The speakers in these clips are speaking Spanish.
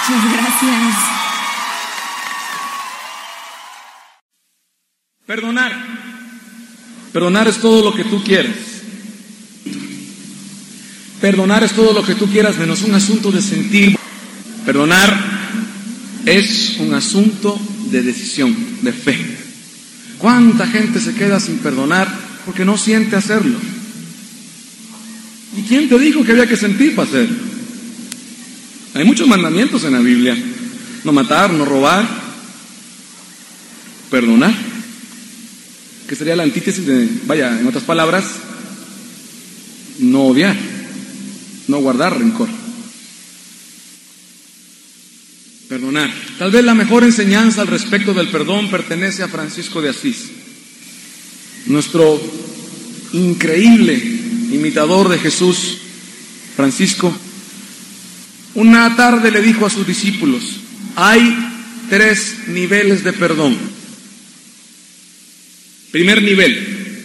Muchas gracias. Perdonar es todo lo que tú quieras. Perdonar es todo lo que tú quieras, menos un asunto de sentir. Perdonar es un asunto de decisión, de fe. ¿Cuánta gente se queda sin perdonar porque no siente hacerlo? ¿Y quién te dijo que había que sentir para hacerlo? Hay muchos mandamientos en la Biblia. No matar, no robar. Perdonar, que sería la antítesis de, en otras palabras, no odiar, no guardar rencor. Perdonar. Tal vez la mejor enseñanza al respecto del perdón pertenece a Francisco de Asís, nuestro increíble imitador de Jesús. Francisco, una tarde le dijo a sus discípulos: hay 3 niveles de perdón. Primer nivel,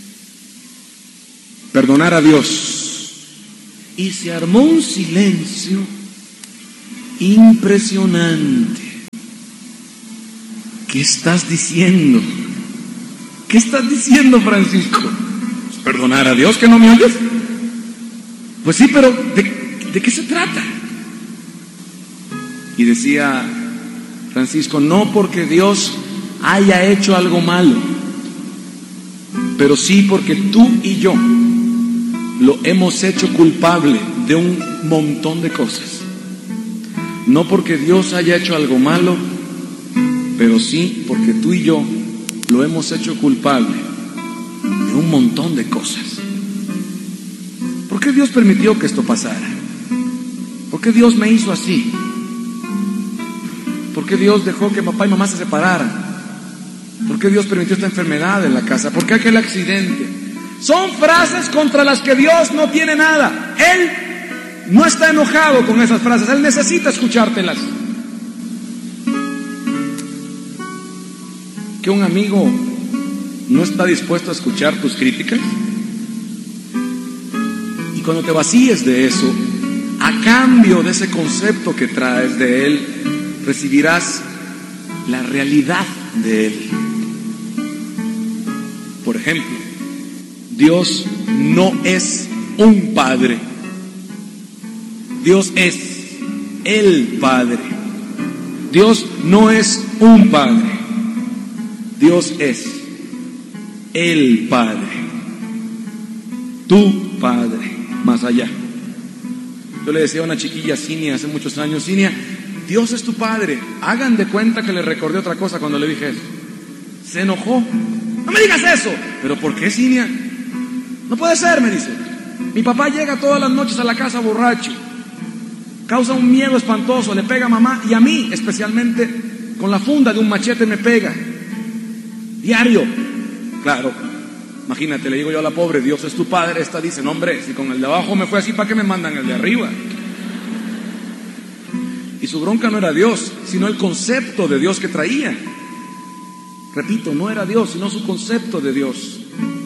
perdonar a Dios. Y se armó un silencio impresionante. ¿Qué estás diciendo? ¿Qué estás diciendo, Francisco? Pues perdonar a Dios, ¿que no me oyes? Pues sí, pero ¿de qué se trata? Y decía Francisco: no porque Dios haya hecho algo malo, pero sí porque tú y yo lo hemos hecho culpable de un montón de cosas. No porque Dios haya hecho algo malo, pero sí porque tú y yo lo hemos hecho culpable de un montón de cosas. ¿Por qué Dios permitió que esto pasara? ¿Por qué Dios me hizo así? ¿Por qué Dios dejó que papá y mamá se separaran? ¿Por qué Dios permitió esta enfermedad en la casa? ¿Por qué aquel accidente? Son frases contra las que Dios no tiene nada. Él no está enojado con esas frases. Él necesita escuchártelas. ¿Que un amigo no está dispuesto a escuchar tus críticas? Y cuando te vacíes de eso, a cambio de ese concepto que traes de Él, recibirás la realidad de Él. Por ejemplo, Dios no es un padre. Dios es el Padre. Dios no es un padre. Dios es el Padre. Tu Padre, más allá. Yo le decía a una chiquilla, Cinia, hace muchos años: Cinia, Dios es tu Padre. Hagan de cuenta que le recordé otra cosa cuando le dije eso. Se enojó. No me digas eso. ¿Pero por qué, Cinia? No puede ser, me dice. Mi papá llega todas las noches a la casa borracho, causa un miedo espantoso, le pega a mamá y a mí especialmente con la funda de un machete me pega. Diario. Claro, imagínate, le digo yo a la pobre: Dios es tu Padre. Esta dice: no, hombre, si con el de abajo me fue así, ¿para qué me mandan el de arriba? Y su bronca no era Dios, sino el concepto de Dios que traía. Repito, no era Dios, sino su concepto de Dios.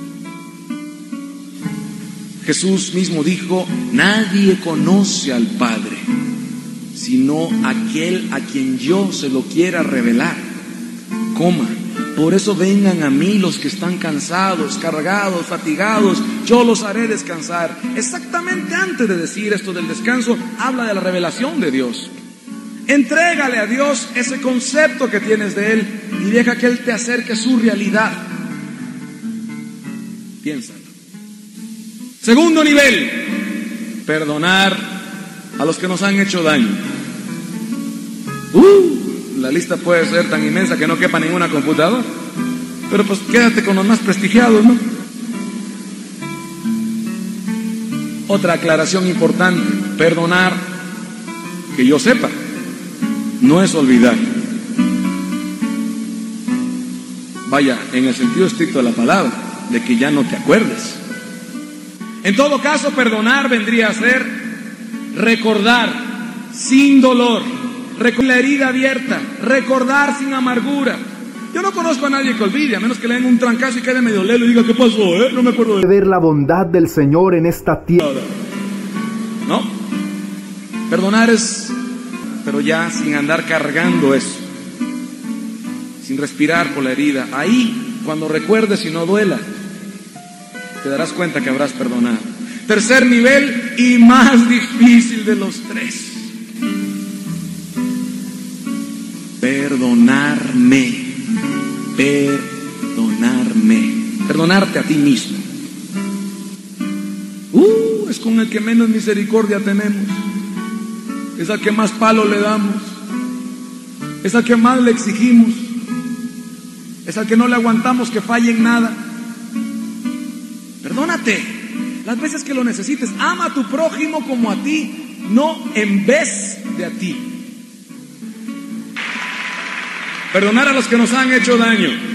Jesús mismo dijo: nadie conoce al Padre, sino aquel a quien yo se lo quiera revelar. Por eso vengan a mí los que están cansados, cargados, fatigados, yo los haré descansar. Exactamente antes de decir esto del descanso, habla de la revelación de Dios. Entrégale a Dios ese concepto que tienes de Él y deja que Él te acerque su realidad. Piénsalo. Segundo nivel, perdonar a los que nos han hecho daño. La lista puede ser tan inmensa que no quepa ninguna computadora, pero pues quédate con los más prestigiados, ¿no? Otra aclaración importante: perdonar, que yo sepa, no es olvidar. En el sentido estricto de la palabra, de que ya no te acuerdes. En todo caso, perdonar vendría a ser recordar sin dolor, la herida abierta, recordar sin amargura. Yo no conozco a nadie que olvide, a menos que le den un trancazo y quede medio lelo y diga: ¿qué pasó? No me acuerdo de ver la bondad del Señor en esta tierra. No. Perdonar es pero ya sin andar cargando eso, sin respirar por la herida. Ahí, cuando recuerdes y no duela, te darás cuenta que habrás perdonado. Tercer nivel y más difícil de los tres: perdonarme. Perdonarte a ti mismo. Es con el que menos misericordia tenemos. Es al que más palo le damos. Es al que más le exigimos. Es al que no le aguantamos que falle en nada. Perdónate las veces que lo necesites. Ama a tu prójimo como a ti, no en vez de a ti. Perdonar a los que nos han hecho daño.